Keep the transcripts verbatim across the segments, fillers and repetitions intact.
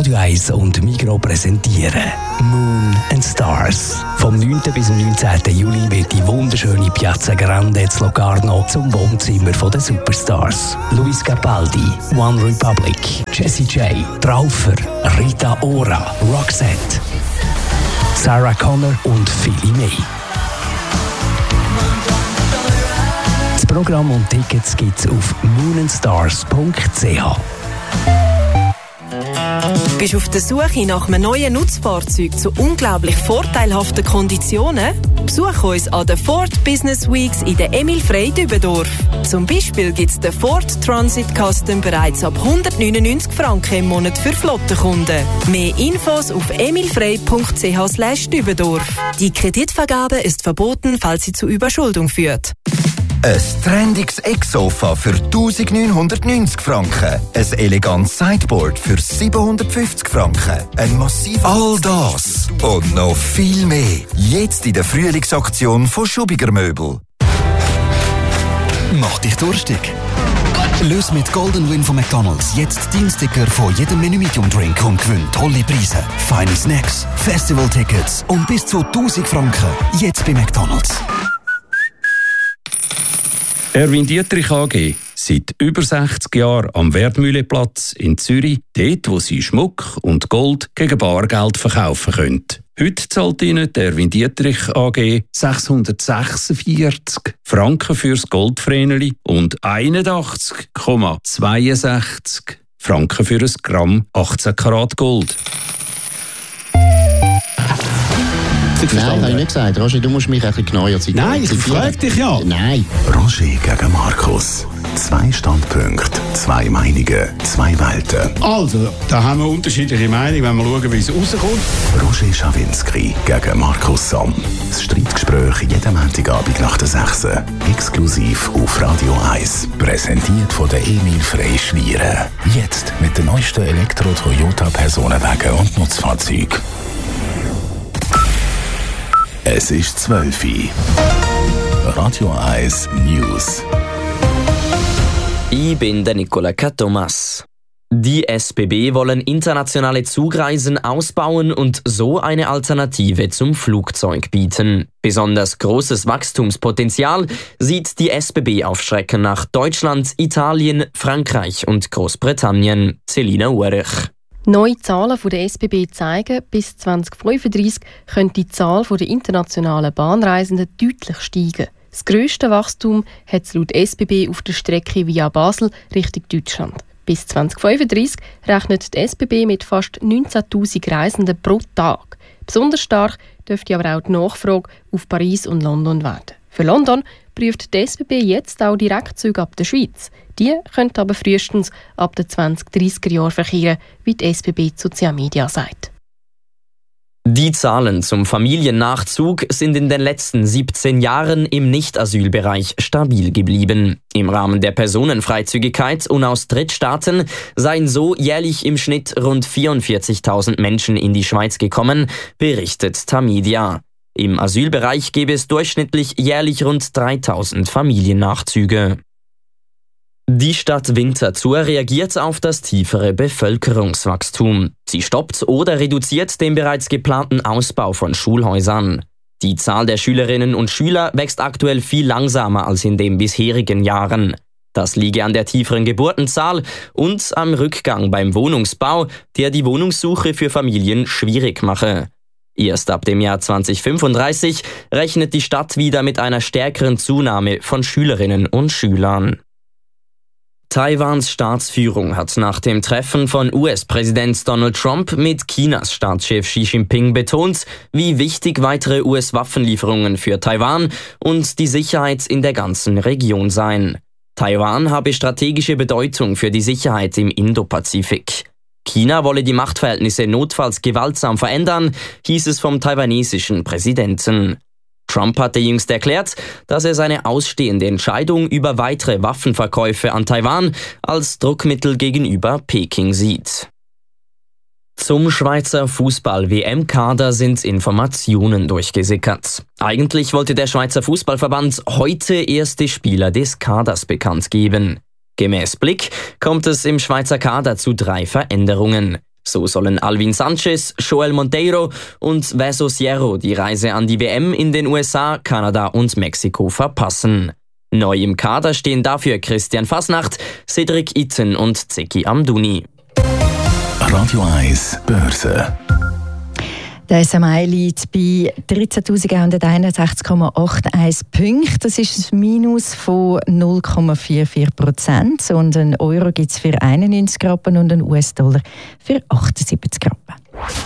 Radio eins und Migros präsentieren Moon and Stars. Vom neunten bis zum neunzehnten Juli wird die wunderschöne Piazza Grande zu Locarno zum Wohnzimmer der Superstars. Luis Capaldi, One Republic, Jessie J, Traufer, Rita Ora, Roxette, Sarah Connor und viele mehr. Das Programm und Tickets gibt's auf moonandstars punkt c h. Bist du auf der Suche nach einem neuen Nutzfahrzeug zu unglaublich vorteilhaften Konditionen? Besuch uns an den Ford Business Weeks in der Emil Frey Dübendorf. Zum Beispiel gibt es den Ford Transit Custom bereits ab hundertneunundneunzig Franken im Monat für Flottenkunden. Mehr Infos auf emilfrey punkt c h slash Dübendorf. Die Kreditvergabe ist verboten, falls sie zu Überschuldung führt. Ein trendiges Ecksofa für eintausendneunhundertneunzig Franken. Ein elegantes Sideboard für siebenhundertfünfzig Franken. Ein massiv... All das und noch viel mehr. Jetzt in der Frühlingsaktion von Schubiger Möbel. Mach dich durstig. Löse mit Golden Win von McDonald's jetzt Dienststicker von jedem Menü Medium Drink und gewinn tolle Preise. Feine Snacks, Festival-Tickets und bis zu tausend Franken. Jetzt bei McDonald's. Erwin Dietrich A G, seit über sechzig Jahren am Wertmühleplatz in Zürich, dort wo Sie Schmuck und Gold gegen Bargeld verkaufen können. Heute zahlt Ihnen der Erwin Dietrich A G sechshundertsechsundvierzig Franken fürs Goldvreneli und einundachtzig Komma zweiundsechzig Franken für ein Gramm achtzehn Karat Gold. Nein, habe ich nicht gesagt. Roger, du musst mich ein bisschen genauer zitieren. Nein, ich frage dich ja. Nein. Roger gegen Markus. Zwei Standpunkte, zwei Meinungen, zwei Welten. Also, da haben wir unterschiedliche Meinungen, wenn wir schauen, wie es rauskommt. Roger Schawinski gegen Markus Somm. Das Streitgespräch jeden Montagabend nach der sechs. Exklusiv auf Radio eins. Präsentiert von der Emil Frey Schlieren. Jetzt mit den neuesten Elektro-Toyota-Personenwagen und Nutzfahrzeugen. Es ist zwölf Uhr. Radio eins News. Ich bin der Nicola Thomas. Die S B B wollen internationale Zugreisen ausbauen und so eine Alternative zum Flugzeug bieten. Besonders großes Wachstumspotenzial sieht die S B B auf Strecken nach Deutschland, Italien, Frankreich und Großbritannien. Selina Urich. Neue Zahlen von der S B B zeigen, bis zwanzig fünfunddreissig könnte die Zahl der internationalen Bahnreisenden deutlich steigen. Das grösste Wachstum hat es laut S B B auf der Strecke via Basel Richtung Deutschland. Bis zwanzig fünfunddreissig rechnet die S B B mit fast neunzehntausend Reisenden pro Tag. Besonders stark dürfte aber auch die Nachfrage auf Paris und London werden. Für London prüft die S B B jetzt auch Direktzüge ab der Schweiz. Die könnten aber frühestens ab den zwanzig dreissiger Jahren verkehren, wie die S B B zu C A Media sagt. Die Zahlen zum Familiennachzug sind in den letzten siebzehn Jahren im Nicht-Asylbereich stabil geblieben. Im Rahmen der Personenfreizügigkeit und aus Drittstaaten seien so jährlich im Schnitt rund vierundvierzigtausend Menschen in die Schweiz gekommen, berichtet Tamedia. Im Asylbereich gäbe es durchschnittlich jährlich rund dreitausend Familiennachzüge. Die Stadt Winterthur reagiert auf das tiefere Bevölkerungswachstum. Sie stoppt oder reduziert den bereits geplanten Ausbau von Schulhäusern. Die Zahl der Schülerinnen und Schüler wächst aktuell viel langsamer als in den bisherigen Jahren. Das liege an der tieferen Geburtenzahl und am Rückgang beim Wohnungsbau, der die Wohnungssuche für Familien schwierig mache. Erst ab dem Jahr zwanzig fünfunddreißig rechnet die Stadt wieder mit einer stärkeren Zunahme von Schülerinnen und Schülern. Taiwans Staatsführung hat nach dem Treffen von U S-Präsident Donald Trump mit Chinas Staatschef Xi Jinping betont, wie wichtig weitere U S-Waffenlieferungen für Taiwan und die Sicherheit in der ganzen Region seien. Taiwan habe strategische Bedeutung für die Sicherheit im Indopazifik. China wolle die Machtverhältnisse notfalls gewaltsam verändern, hieß es vom taiwanesischen Präsidenten. Trump hatte jüngst erklärt, dass er seine ausstehende Entscheidung über weitere Waffenverkäufe an Taiwan als Druckmittel gegenüber Peking sieht. Zum Schweizer Fußball-W M-Kader sind Informationen durchgesickert. Eigentlich wollte der Schweizer Fußballverband heute erst die Spieler des Kaders bekannt geben. Gemäß Blick kommt es im Schweizer Kader zu drei Veränderungen. So sollen Alvin Sanchez, Joel Monteiro und Vaso Sierro die Reise an die W M in den U S A, Kanada und Mexiko verpassen. Neu im Kader stehen dafür Christian Fasnacht, Cedric Itten und Zeki Amdouni. Radio eins Börse. Der S M I liegt bei dreizehntausendeinhunderteinundsechzig Komma einundachtzig Punkte. Das ist ein Minus von null Komma vierundvierzig Prozent. Und einen Euro gibt es für einundneunzig Rappen und einen U S-Dollar für achtundsiebzig Rappen.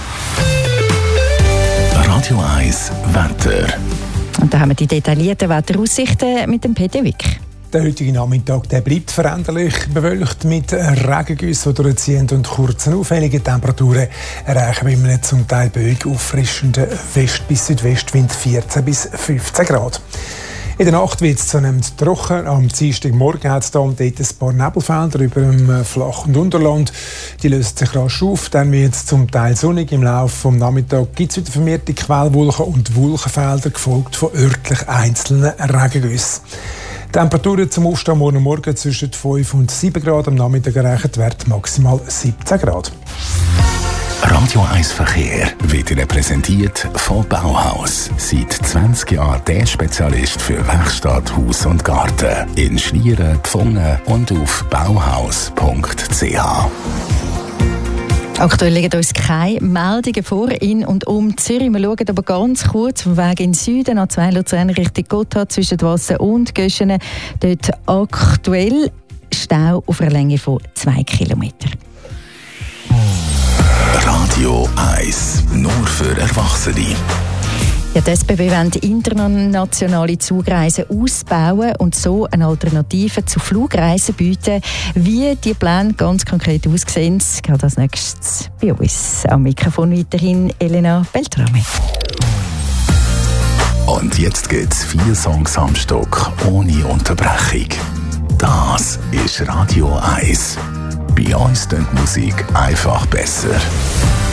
Radio eins Wetter. Und da haben wir die detaillierten Wetteraussichten mit dem Peter Wick. Der heutige Nachmittag der bleibt veränderlich bewölkt mit Regengüssen, die durchziehen und kurzen auffälligen Temperaturen erreichen wir mit einem zum Teil böig auffrischenden West- bis Südwestwind vierzehn bis fünfzehn Grad. In der Nacht wird es zunehmend trocken. Am Dienstagmorgen hat es da und dort ein paar Nebelfelder über dem flachen Unterland. Die lösen sich rasch auf. Dann wird es zum Teil sonnig. Im Laufe des Nachmittags gibt es wieder vermehrte Quellwolken und Wolkenfelder, gefolgt von örtlich einzelnen Regengüssen. Temperaturen zum Aufstehen morgen Morgen zwischen fünf und sieben Grad, am Nachmittag erreichen Wert maximal siebzehn Grad. Radio eins Verkehr wird Ihnen präsentiert von Bauhaus. Seit zwanzig Jahren der Spezialist für Werkstatt, Haus und Garten. In Schlieren, Pfungen und auf bauhaus punkt c h. Aktuell liegen uns keine Meldungen vor in und um Zürich. Wir schauen aber ganz kurz vom Weg in den Süden an zwei Luzern Richtung Gotthard zwischen Wasser und Göschenen. Dort aktuell Stau auf einer Länge von zwei Kilometern. Radio eins, nur für Erwachsene. Ja, die S B B wollen internationale Zugreisen ausbauen und so eine Alternative zu Flugreisen bieten. Wie die Pläne ganz konkret aussehen, geht als nächstes bei uns. Am Mikrofon weiterhin Elena Beltrame. Und jetzt gibt es vier Songs am Stück ohne Unterbrechung. Das ist Radio eins. Bei uns klingt die Musik einfach besser.